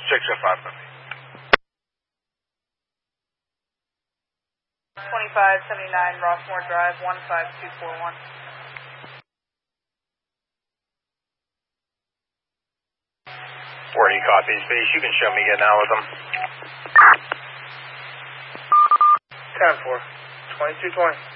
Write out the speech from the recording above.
605. 2579 Rossmore Drive, 15241. Where you copy base, you can show me again now with them. 10-4, 2220.